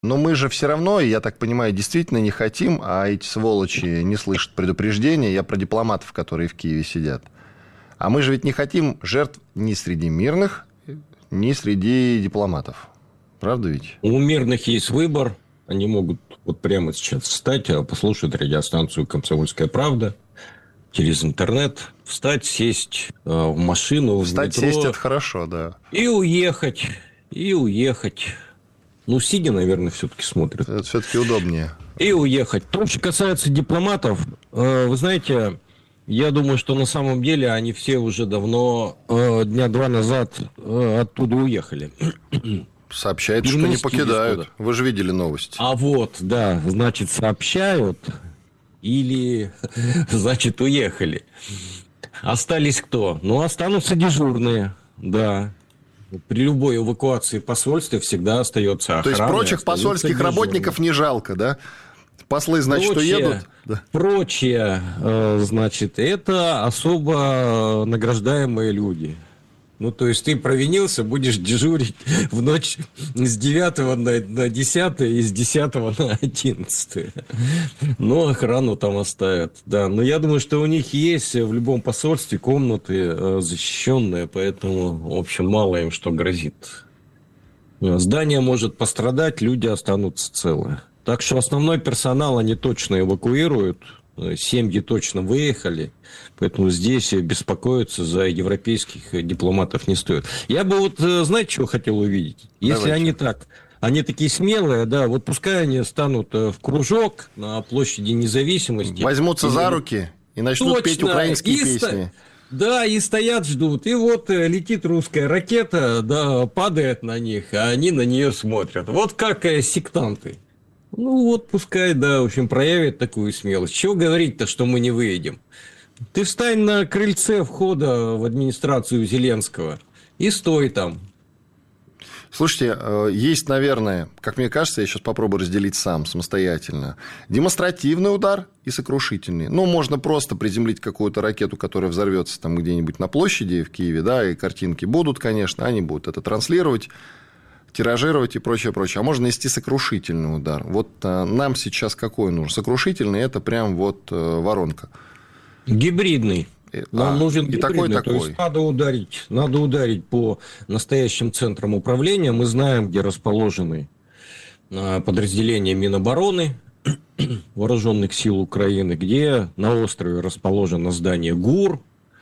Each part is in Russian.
Но мы же все равно, я так понимаю, действительно не хотим, а эти сволочи не слышат предупреждения. Я про дипломатов, которые в Киеве сидят. А мы же ведь не хотим жертв ни среди мирных, ни среди дипломатов. Правда ведь? У мирных есть выбор. Они могут вот прямо сейчас встать, послушать радиостанцию «Комсомольская правда» через интернет, встать, сесть в машину, встать, в метро. Сесть – это хорошо, да. И уехать. Ну, сидя, наверное, все-таки смотрят. Это все-таки удобнее. И уехать. То, что касается дипломатов, вы знаете, я думаю, что на самом деле они все уже давно, дня два назад, оттуда уехали. Сообщают, что не покидают. Вы же видели новости. А вот, да, значит, сообщают или, значит, уехали. Остались кто? Ну, останутся дежурные, да. При любой эвакуации посольства всегда остается охрана. То есть прочих посольских работников не жалко, да? Послы, значит, уедут? Да. Прочие, значит, это особо награждаемые люди. Ну, то есть ты провинился, будешь дежурить в ночь с 9 на 10 и с 10 на 11. Но охрану там оставят. Да, но я думаю, что у них есть в любом посольстве комнаты защищенные, поэтому, в общем, мало им что грозит. Здание может пострадать, люди останутся целы. Так что основной персонал они точно эвакуируют. Семьи точно выехали, поэтому здесь беспокоиться за европейских дипломатов не стоит. Я бы вот, знаете, что хотел увидеть? Если они такие смелые, да, вот пускай они станут в кружок на площади Независимости. Возьмутся за руки и начнут петь украинские песни. Да, и стоят, ждут. И вот летит русская ракета, да, падает на них, а они на нее смотрят. Вот как сектанты. Ну вот, пускай, да, в общем, проявят такую смелость. Чего говорить-то, что мы не выедем? Ты встань на крыльце входа в администрацию Зеленского и стой там. Слушайте, есть, наверное, как мне кажется, я сейчас попробую разделить сам, самостоятельно, демонстративный удар и сокрушительный. Ну, можно просто приземлить какую-то ракету, которая взорвется там где-нибудь на площади в Киеве, да, и картинки будут, конечно, они будут это транслировать, тиражировать и прочее, прочее. А можно нанести сокрушительный удар. Вот нам сейчас какой нужен? Сокрушительный – это прям вот воронка. Гибридный. Нам нужен гибридный. Такой. То есть надо ударить по настоящим центрам управления. Мы знаем, где расположены подразделения Минобороны, Вооруженных сил Украины, где на острове расположено здание ГУР,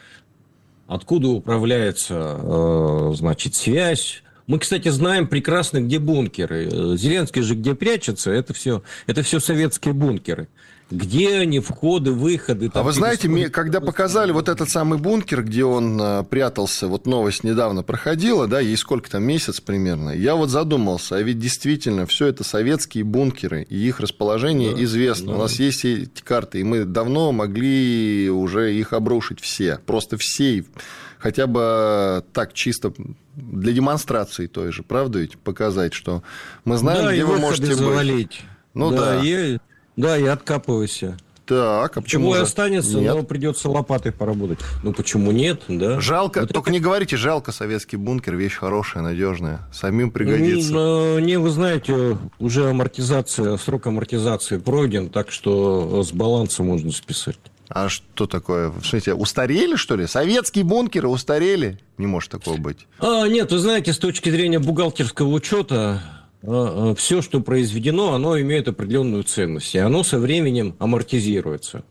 откуда управляется, значит, связь. Мы, кстати, знаем прекрасно, где бункеры. Зеленский же где прячется, это все советские бункеры. Где они, входы, выходы. А вы знаете, когда показали вот этот самый бункер, где он прятался, вот новость недавно проходила, да, ей сколько там, месяц примерно, я вот задумался, а ведь действительно все это советские бункеры, и их расположение известно. Да. У нас есть эти карты, и мы давно могли уже их обрушить все, просто все, хотя бы так чисто для демонстрации той же, правда ведь, показать, что мы знаем, где вы можете быть. Ну да. Да, и откапывайся. Так, а почему же? Останется, но придется лопатой поработать. Ну, почему нет, да? Жалко, вот только не говорите, жалко, советский бункер, вещь хорошая, надежная, самим пригодится. Вы знаете, уже срок амортизации пройден, так что с баланса можно списать. А что такое? Смотрите, устарели, что ли? Советские бункеры устарели? Не может такого быть. Нет, вы знаете, с точки зрения бухгалтерского учета, все, что произведено, оно имеет определенную ценность, и оно со временем амортизируется.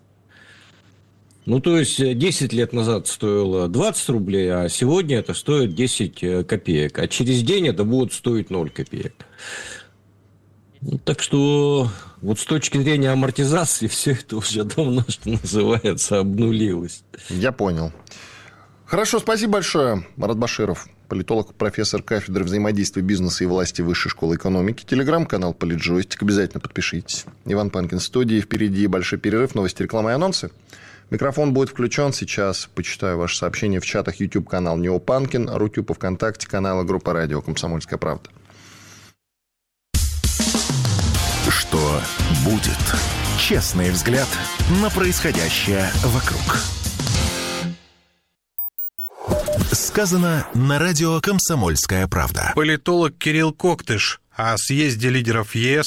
Ну, то есть, 10 лет назад стоило 20 рублей, а сегодня это стоит 10 копеек. А через день это будет стоить 0 копеек. Так что, вот с точки зрения амортизации, все это уже давно, что называется, обнулилось. Я понял. Хорошо, спасибо большое, Марат Баширов. Политолог, профессор кафедры взаимодействия бизнеса и власти Высшей школы экономики. Телеграм-канал «Политджойстик». Обязательно подпишитесь. Иван Панкин в студии. Впереди большой перерыв. Новости, реклама и анонсы. Микрофон будет включен. Сейчас почитаю ваши сообщения в чатах. YouTube-канал «Неопанкин», Рутюб, ВКонтакте, канала группа радио «Комсомольская правда». Что будет? Честный взгляд на происходящее вокруг. Сказано на радио «Комсомольская правда». Политолог Кирилл Коктыш о съезде лидеров ЕС